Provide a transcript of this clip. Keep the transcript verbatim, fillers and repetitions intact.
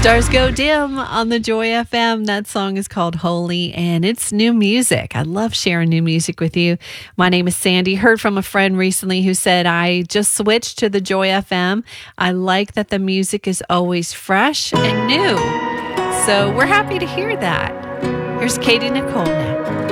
Stars Go Dim on the Joy F M. That song is called Holy, and it's new music. I love sharing new music with you. My name is Sandy. Heard from a friend recently who said, I just switched to the Joy F M. I like that the music is always fresh and new. So we're happy to hear that. Here's Katie Nicole now.